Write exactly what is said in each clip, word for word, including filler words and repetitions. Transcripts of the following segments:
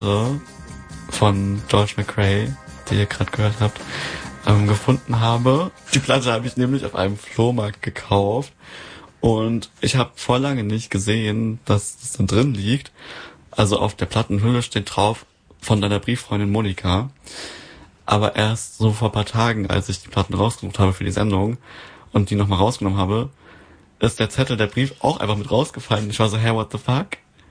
von George McRae, die ihr gerade gehört habt, ähm, gefunden habe. Die Platte habe ich nämlich auf einem Flohmarkt gekauft und ich habe vor lange nicht gesehen, dass das da drin liegt. Also auf der Plattenhülle steht drauf von deiner Brieffreundin Monika. Aber erst so vor ein paar Tagen, als ich die Platten rausgesucht habe für die Sendung und die nochmal rausgenommen habe, ist der Zettel, der Brief auch einfach mit rausgefallen. Ich war so, hey, what the fuck?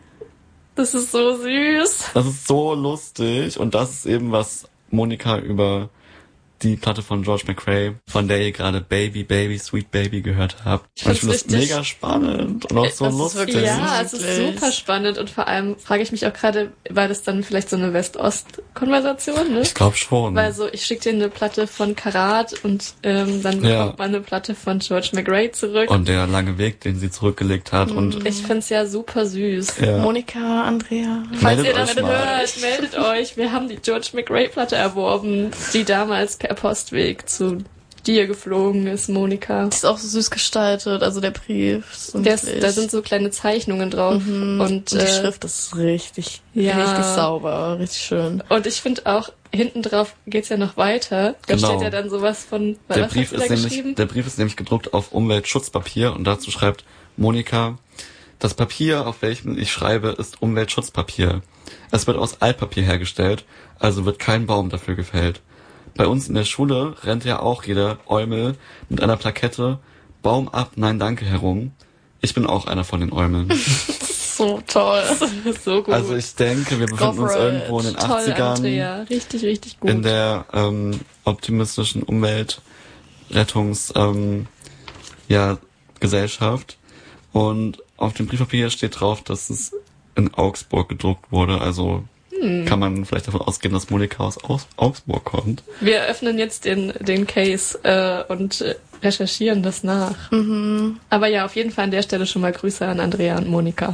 Das ist so süß. Das ist so lustig und das ist eben, was Monika über die Platte von George McRae, von der ihr gerade Baby, Baby, Sweet Baby gehört habt. Ich, ich finde das mega spannend und auch so das lustig. Ist wirklich, ja, es ist super spannend und vor allem frage ich mich auch gerade, war das dann vielleicht so eine West-Ost-Konversation, ne? Ich glaube schon. Weil so, ich schicke dir eine Platte von Karat und ähm, dann ja. bekommt man eine Platte von George McRae zurück. Und der lange Weg, den sie zurückgelegt hat. Mhm. Und ich find's ja super süß. Ja. Monika, Andrea. Falls ihr das hört, meldet euch. Wir haben die George McRae-Platte erworben, die damals per Postweg zu dir geflogen ist, Monika. Die ist auch so süß gestaltet, also der Brief. Der ist, da sind so kleine Zeichnungen drauf. Mhm. Und, und die äh, Schrift ist richtig, ja. richtig sauber, richtig schön. Und ich finde auch, hinten drauf geht's ja noch weiter. Da genau. steht ja dann sowas von, der Brief ist nämlich, der Brief ist nämlich gedruckt auf Umweltschutzpapier und dazu schreibt Monika, das Papier, auf welchem ich schreibe, ist Umweltschutzpapier. Es wird aus Altpapier hergestellt, also wird kein Baum dafür gefällt. Bei uns in der Schule rennt ja auch jeder Eumel mit einer Plakette Baum ab, nein danke herum. Ich bin auch einer von den Eumeln. So toll. So gut. Also ich denke, wir befinden uns irgendwo in den toll, achtzigern. Andrea. Richtig, richtig gut. In der ähm, optimistischen Umweltrettungs ähm, ja, Gesellschaft. Und auf dem Briefpapier steht drauf, dass es in Augsburg gedruckt wurde. Also hm. kann man vielleicht davon ausgehen, dass Monika aus Augsburg kommt. Wir öffnen jetzt den, den Case äh, und äh, recherchieren das nach. Mhm. Aber ja, auf jeden Fall an der Stelle schon mal Grüße an Andrea und Monika.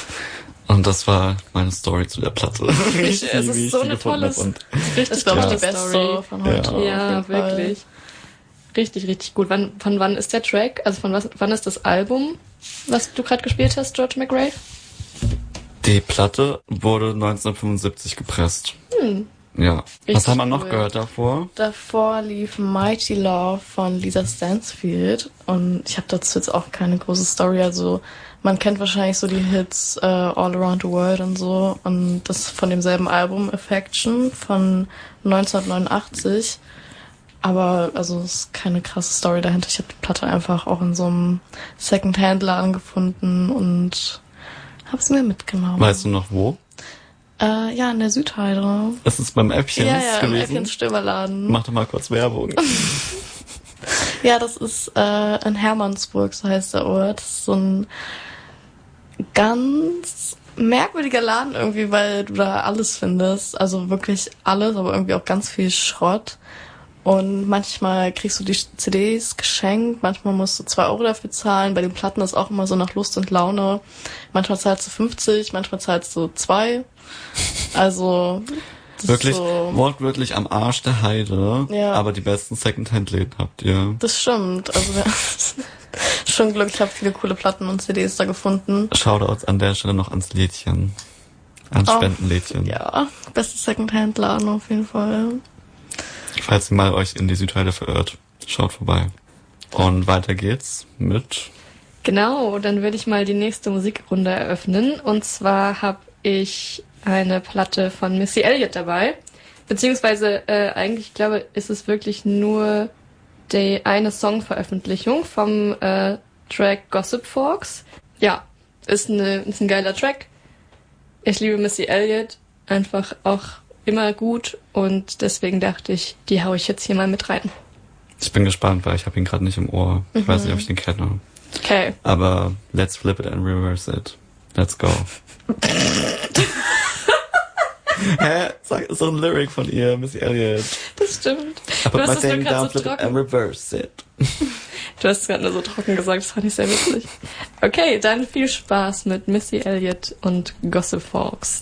Und das war meine Story zu der Platte. Ich, es ist so eine tolle, richtig tolle die beste Story von heute. Ja, ja wirklich. Richtig, richtig gut. Wann, von wann ist der Track? Also von was, wann ist das Album, was du gerade gespielt hast, George McRae? Die Platte wurde neunzehnhundertfünfundsiebzig gepresst. Hm. Ja. Richtig was haben wir noch cool. gehört davor? Davor lief Mighty Love von Lisa Stansfield und ich habe dazu jetzt auch keine große Story. Also man kennt wahrscheinlich so die Hits uh, All Around the World und so und das von demselben Album Affection von neunzehnhundertneunundachtzig. Aber also es ist keine krasse Story dahinter. Ich habe die Platte einfach auch in so einem Second-Hand-Laden gefunden und habe sie mir mitgenommen. Weißt du noch wo? Äh, ja, in der Südheide. Das ist beim Äffchens ja, ja, gewesen? Ja, Äffchens Stöberladen. Mach doch mal kurz Werbung. Ja, das ist äh, in Hermannsburg, so heißt der Ort. Das ist so ein ganz merkwürdiger Laden irgendwie, weil du da alles findest. Also wirklich alles, aber irgendwie auch ganz viel Schrott. Und manchmal kriegst du die C Ds geschenkt, manchmal musst du zwei Euro dafür zahlen. Bei den Platten ist auch immer so nach Lust und Laune. Manchmal zahlst du fünfzig, manchmal zahlst du zwei. Also das wirklich ist so, wortwörtlich am Arsch der Heide, ja. Aber die besten Secondhand-Läden habt ihr. Das stimmt. Also wir schon Glück, ich habe viele coole Platten und C Ds da gefunden. Shoutouts an der Stelle noch ans Lädchen. Ans oh, Spendenlädchen. Ja, beste Secondhand-Laden auf jeden Fall. Falls ihr mal euch in die Südheide verirrt, schaut vorbei. Und weiter geht's mit... Genau, dann würde ich mal die nächste Musikrunde eröffnen. Und zwar habe ich eine Platte von Missy Elliott dabei. Beziehungsweise, äh, eigentlich, ich glaube, ist es wirklich nur die eine Songveröffentlichung vom äh, Track Gossip Forks. Ja, ist, eine, ist ein geiler Track. Ich liebe Missy Elliott. Einfach auch immer gut und deswegen dachte ich, die hau ich jetzt hier mal mit rein. Ich bin gespannt, weil ich habe ihn gerade nicht im Ohr. Ich mhm. weiß nicht, ob ich den kenne. Okay. Aber let's flip it and reverse it. Let's go. Hä? Sag, ist so ein Lyric von ihr, Missy Elliott. Das stimmt. I put my thing down, so flip it and reverse it. Du hast es gerade nur so trocken gesagt, das fand ich sehr witzig. Okay, dann viel Spaß mit Missy Elliott und Gossip Forks.